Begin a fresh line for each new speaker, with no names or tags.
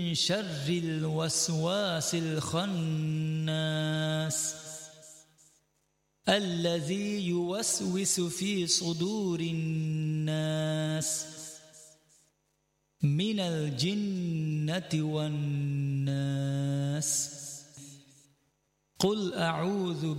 شر الوسواس الخناس الذي يوسوس في صدور الناس من الجنة والناس. قل أعوذ